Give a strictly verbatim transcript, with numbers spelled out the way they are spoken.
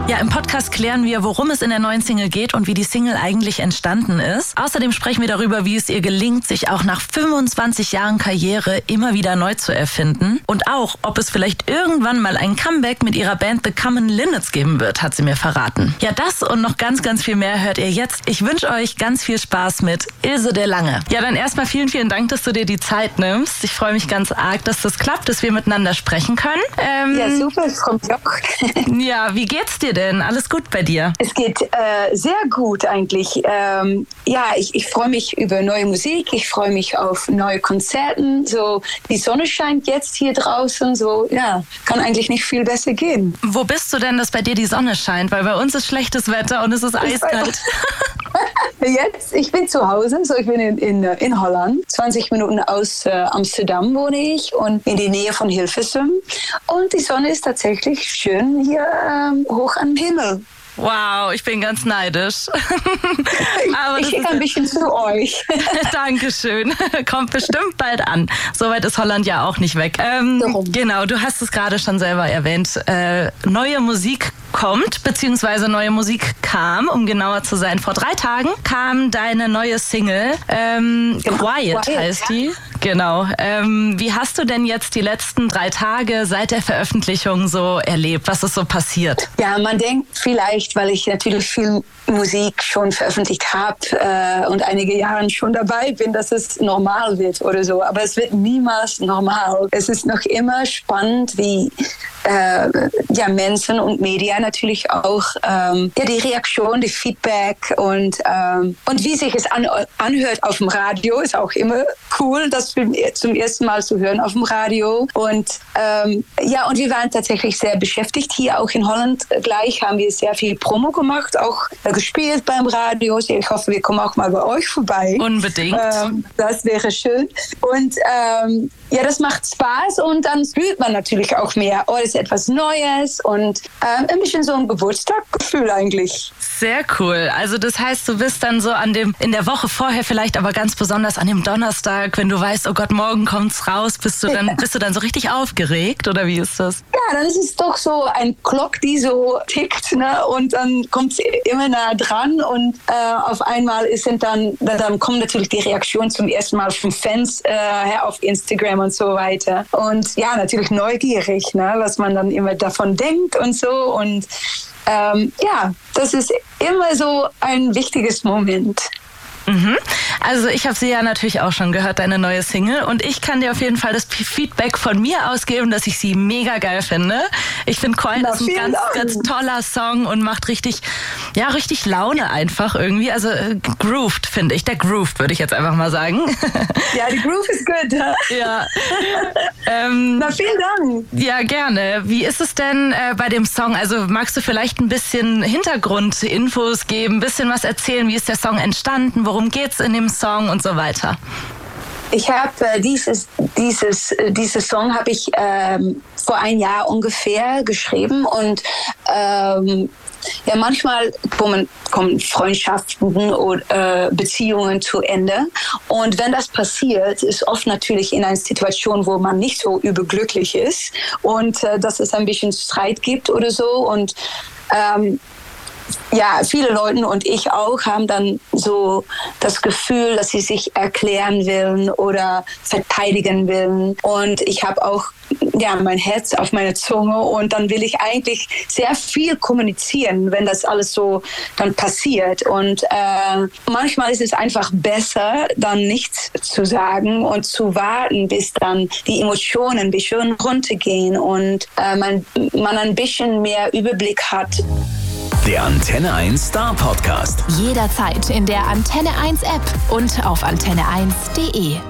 Ja, im Podcast klären wir, worum es in der neuen Single geht und wie die Single eigentlich entstanden ist. Außerdem sprechen wir darüber, wie es ihr gelingt, sich auch nach fünfundzwanzig Jahren Karriere immer wieder neu zu erfinden. Und auch, ob es vielleicht irgendwann mal ein Comeback mit ihrer Band The Common Linnets geben wird, hat sie mir verraten. Ja, das und noch ganz, ganz viel mehr hört ihr jetzt. Ich wünsche euch ganz viel Spaß mit Ilse de Lange. Ja, dann erstmal vielen, vielen Dank, dass du dir die Zeit nimmst. Ich freue mich ganz arg, dass das klappt, dass wir miteinander sprechen können. Ähm, ja, super, ich freue mich auch. Ja, wie geht's dir denn? Alles gut bei dir? Es geht äh, sehr gut eigentlich. Ähm, ja, ich, ich freue mich über neue Musik. Ich freue mich auf neue Konzerten. So, die Sonne scheint jetzt hier draußen. So, ja, kann eigentlich nicht viel besser gehen. Wo bist du denn, dass bei dir die Sonne scheint? Weil bei uns ist schlechtes Wetter und es ist eiskalt. Jetzt, ich bin zu Hause, so ich bin in, in, in Holland. zwanzig Minuten aus äh, Amsterdam wohne ich und in der Nähe von Hilversum. Und die Sonne ist tatsächlich schön hier ähm, hoch am Himmel. Wow, ich bin ganz neidisch. Aber ich schicke ein bisschen zu euch. Dankeschön. Kommt bestimmt bald an. Soweit ist Holland ja auch nicht weg. Ähm, genau, du hast es gerade schon selber erwähnt. Äh, neue Musik kommt, beziehungsweise neue Musik kam, um genauer zu sein. Vor drei Tagen kam deine neue Single. Ähm, genau. Quiet, Quiet heißt die. Genau. Ähm, wie hast du denn jetzt die letzten drei Tage seit der Veröffentlichung so erlebt? Was ist so passiert? Ja, man denkt vielleicht, weil ich natürlich viel Musik schon veröffentlicht habe äh, und einige Jahre schon dabei bin, dass es normal wird oder so. Aber es wird niemals normal. Es ist noch immer spannend, wie äh, ja, Menschen und Medien natürlich auch ähm, ja, die Reaktion, die Feedback und, ähm, und wie sich es an, anhört auf dem Radio, ist auch immer cool, das zum ersten Mal zu hören auf dem Radio. Und ähm, ja, und wir waren tatsächlich sehr beschäftigt hier auch in Holland. Gleich haben wir sehr viel Promo gemacht, auch äh, gespielt beim Radio. Ich hoffe, wir kommen auch mal bei euch vorbei. Unbedingt. Ähm, das wäre schön. Und ähm, ja, das macht Spaß und dann fühlt man natürlich auch mehr. Oh, das ist etwas Neues und äh, ein bisschen so ein Geburtstagsgefühl eigentlich. Sehr cool. Also das heißt, du bist dann so an dem, in der Woche vorher vielleicht, aber ganz besonders an dem Donnerstag, wenn du weißt, oh Gott, morgen kommt's raus, bist du dann, ja. bist du dann so richtig aufgeregt oder wie ist das? Ja, dann ist es doch so ein Glock, die so tickt, ne? Und dann kommt es immer nah dran und äh, auf einmal sind dann, dann kommen natürlich die Reaktionen zum ersten Mal von Fans äh, her auf Instagram und so weiter. Und ja, natürlich neugierig, ne? Was man dann immer davon denkt und so. Und ähm, ja, das ist immer so ein wichtiges Moment. Mhm. Also ich habe sie ja natürlich auch schon gehört, deine neue Single. Und ich kann dir auf jeden Fall das Feedback von mir ausgeben, dass ich sie mega geil finde. Ich finde, Quiet ist ein ganz, ganz toller Song und macht richtig, ja, richtig Laune einfach irgendwie. Also äh, grooved, finde ich. Der grooved, würde ich jetzt einfach mal sagen. Ja, die Groove ist gut. Ja. ähm, Na, vielen Dank. Ja, gerne. Wie ist es denn äh, bei dem Song? Also magst du vielleicht ein bisschen Hintergrundinfos geben, ein bisschen was erzählen? Wie ist der Song entstanden? Worum geht's in dem Song und so weiter? Ich habe äh, dieses, dieses, äh, diese Song habe ich ähm, vor ein Jahr ungefähr geschrieben und ähm, ja, manchmal kommen, kommen Freundschaften oder äh, Beziehungen zu Ende. Und wenn das passiert, ist oft natürlich in einer Situation, wo man nicht so überglücklich ist und äh, dass es ein bisschen Streit gibt oder so. Und ähm, ja, viele Leute und ich auch haben dann so das Gefühl, dass sie sich erklären wollen oder verteidigen wollen. Und ich habe auch ja, mein Herz auf meine Zunge und dann will ich eigentlich sehr viel kommunizieren, wenn das alles so dann passiert. Und äh, manchmal ist es einfach besser, dann nichts zu sagen und zu warten, bis dann die Emotionen ein bisschen runtergehen und äh, man, man ein bisschen mehr Überblick hat. Der Antenne eins Star Podcast. Jederzeit in der Antenne eins App und auf antenne eins punkt de.